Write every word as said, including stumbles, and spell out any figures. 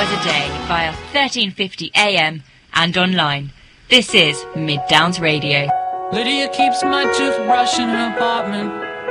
hours a day via thirteen fifty A M and online. This is Mid Downs Radio. Lydia keeps my toothbrush in her apartment.